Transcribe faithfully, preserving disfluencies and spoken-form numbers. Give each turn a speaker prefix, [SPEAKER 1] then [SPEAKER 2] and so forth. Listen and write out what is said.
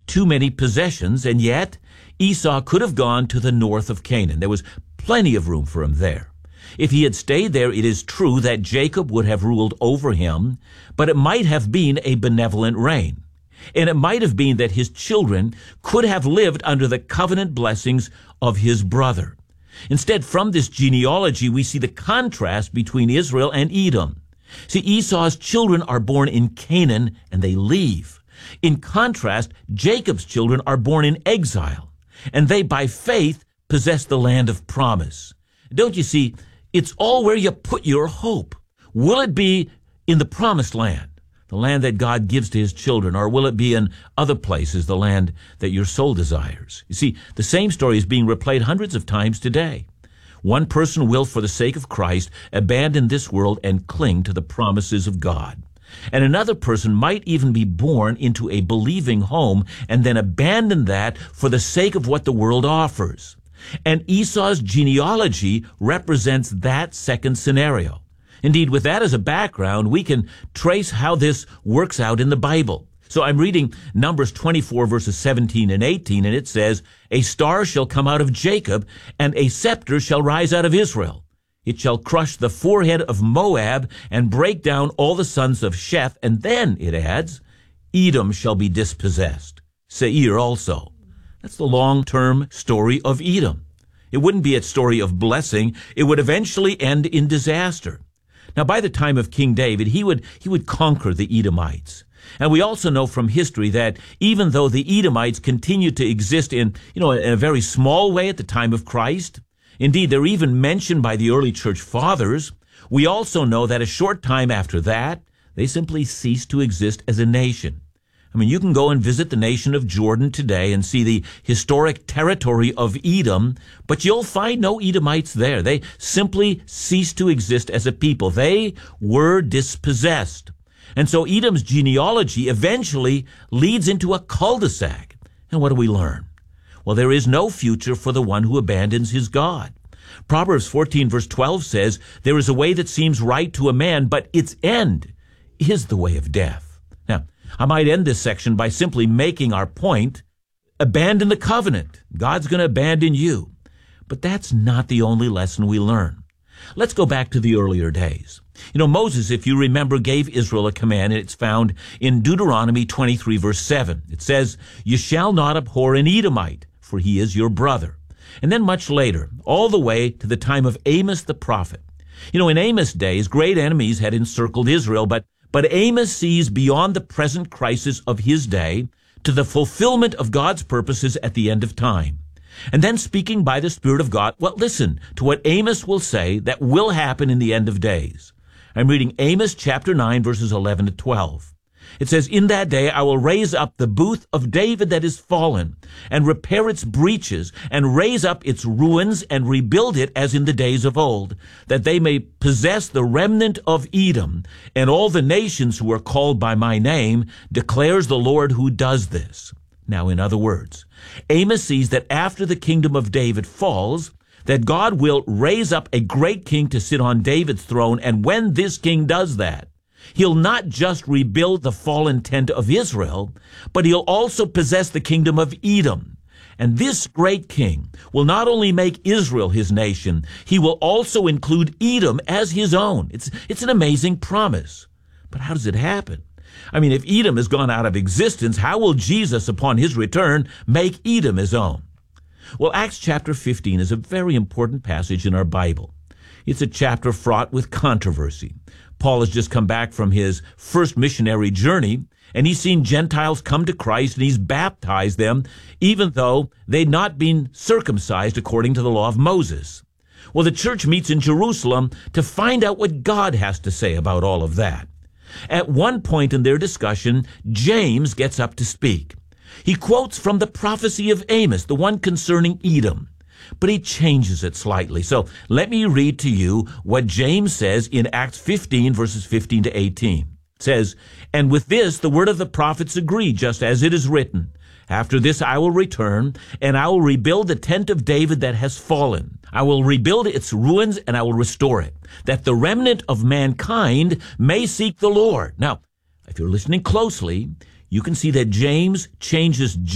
[SPEAKER 1] too many possessions, and yet Esau could have gone to the north of Canaan. There was plenty of room for him there. If he had stayed there, it is true that Jacob would have ruled over him, but it might have been a benevolent reign. And it might have been that his children could have lived under the covenant blessings of his brother. Instead, from this genealogy, we see the contrast between Israel and Edom. See, Esau's children are born in Canaan, and they leave. In contrast, Jacob's children are born in exile, and they, by faith, possess the land of promise. Don't you see, it's all where you put your hope. Will it be in the promised land, the land that God gives to his children, or will it be in other places, the land that your soul desires? You see, the same story is being replayed hundreds of times today. One person will, for the sake of Christ, abandon this world and cling to the promises of God. And another person might even be born into a believing home and then abandon that for the sake of what the world offers. And Esau's genealogy represents that second scenario. Indeed, with that as a background, we can trace how this works out in the Bible. So I'm reading Numbers twenty-four, verses seventeen and eighteen, and it says, "A star shall come out of Jacob, and a scepter shall rise out of Israel. It shall crush the forehead of Moab and break down all the sons of Sheth." And then, it adds, "Edom shall be dispossessed, Seir also." That's the long-term story of Edom. It wouldn't be a story of blessing. It would eventually end in disaster. Now, by the time of King David, he would, he would conquer the Edomites. And we also know from history that even though the Edomites continued to exist in, you know, in a very small way at the time of Christ, indeed, they're even mentioned by the early church fathers, we also know that a short time after that, they simply ceased to exist as a nation. I mean, you can go and visit the nation of Jordan today and see the historic territory of Edom, but you'll find no Edomites there. They simply ceased to exist as a people. They were dispossessed. And so Edom's genealogy eventually leads into a cul-de-sac. And what do we learn? Well, there is no future for the one who abandons his God. Proverbs fourteen, verse twelve says, "There is a way that seems right to a man, but its end is the way of death." Now, I might end this section by simply making our point: abandon the covenant. God's going to abandon you. But that's not the only lesson we learn. Let's go back to the earlier days. You know, Moses, if you remember, gave Israel a command, and it's found in Deuteronomy twenty-three, verse seven. It says, "You shall not abhor an Edomite, for he is your brother." And then much later, all the way to the time of Amos the prophet. You know, in Amos' days, great enemies had encircled Israel, but But Amos sees beyond the present crisis of his day to the fulfillment of God's purposes at the end of time. And then, speaking by the Spirit of God, well, listen to what Amos will say that will happen in the end of days. I'm reading Amos chapter nine, verses eleven to twelve. It says, "In that day I will raise up the booth of David that is fallen, and repair its breaches, and raise up its ruins, and rebuild it as in the days of old, that they may possess the remnant of Edom, and all the nations who are called by my name, declares the Lord who does this." Now, in other words, Amos sees that after the kingdom of David falls, that God will raise up a great king to sit on David's throne, and when this king does that, he'll not just rebuild the fallen tent of Israel, but he'll also possess the kingdom of Edom. And this great king will not only make Israel his nation, he will also include Edom as his own. It's, it's an amazing promise. But how does it happen? I mean, if Edom has gone out of existence, how will Jesus, upon his return, make Edom his own? Well, Acts chapter fifteen is a very important passage in our Bible. It's a chapter fraught with controversy. Paul has just come back from his first missionary journey, and he's seen Gentiles come to Christ, and he's baptized them, even though they'd not been circumcised according to the law of Moses. Well, the church meets in Jerusalem to find out what God has to say about all of that. At one point in their discussion, James gets up to speak. He quotes from the prophecy of Amos, the one concerning Edom, but he changes it slightly. So let me read to you what James says in Acts fifteen, verses fifteen to eighteen. It says, "And with this the word of the prophets agree, just as it is written, After this I will return, and I will rebuild the tent of David that has fallen. I will rebuild its ruins, and I will restore it, that the remnant of mankind may seek the Lord." Now, if you're listening closely, you can see that James changes